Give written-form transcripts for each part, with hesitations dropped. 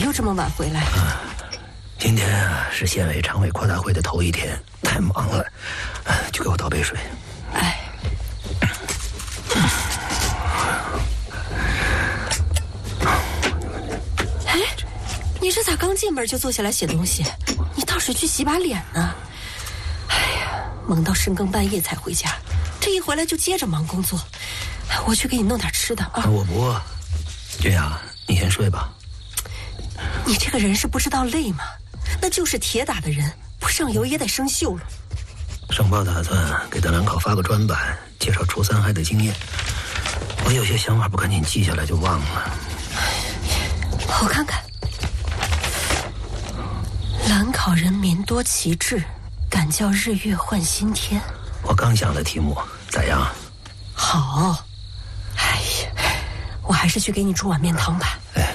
又这么晚回来？ 今天啊是县委常委扩大会的头一天，太忙了，就给我倒杯水。 哎，你这咋刚进门就坐下来写东西？你倒是去洗把脸呢。哎呀，忙到深更半夜才回家，这一回来就接着忙工作。我去给你弄点吃的啊。 我不饿。君雅，你先睡吧。 你这个人是不知道累吗？那就是铁打的人，不上油也得生锈了。 省报打算给德兰考发个专版，介绍除三害的经验。我有些想法不赶紧记下来就忘了。 我看看。兰考人民多奇志，敢叫日月换新天。 我刚想的题目，咋样？ 好。哎呀，我还是去给你煮碗面汤吧。 哎，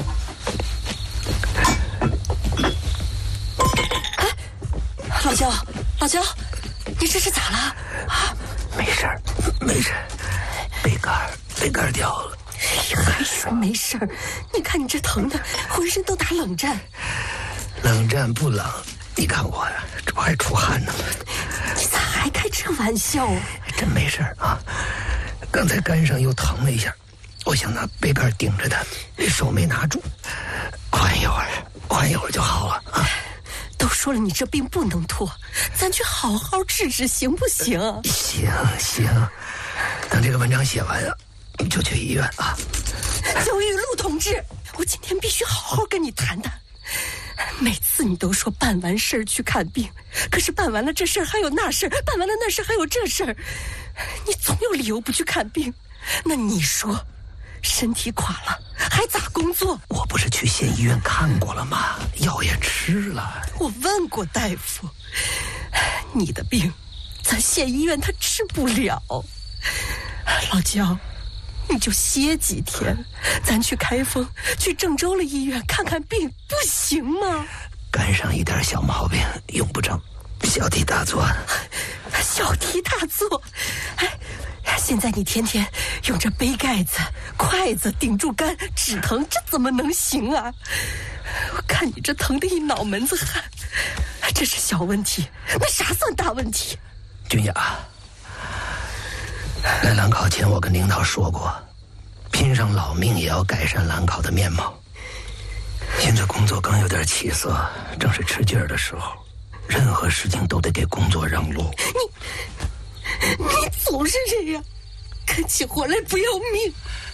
老焦，你这是咋了？啊， 没事儿，杯盖掉了。 还说没事儿？你看你这疼的，浑身都打冷战。 冷战不冷，你看我呀，这不还出汗呢吗？ 你咋还开这个玩笑啊？ 真没事啊，刚才肝上又疼了一下，我想拿杯盖顶着它，手没拿住，缓一会儿就好了啊。 都说了你这病不能拖，咱去好好治治行不行？ 行，等这个文章写完啊，你就去医院啊。 焦玉露同志，我今天必须好好跟你谈谈。每次你都说办完事儿去看病，可是办完了这事儿还有那事儿，办完了那事儿还有这事儿，你总有理由不去看病。那你说身体垮了还咋工作？ 我不是去县医院看过了吗？药也吃了。 我问过大夫，你的病咱县医院他治不了。老焦，你就歇几天，咱去开封，去郑州的医院看看病，不行吗？ 肝上一点小毛病用不着小题大做。 小题大做？哎，现在你天天用这杯盖子、筷子顶住肝，止疼，这怎么能行啊？我看你这疼得一脑门子汗，这是小问题，那啥算大问题？ 君雅，来兰考前我跟领导说过，拼上老命也要改善兰考的面貌。现在工作刚有点起色，正是吃劲儿的时候，任何事情都得给工作让路。 你总是这样，干起活来不要命。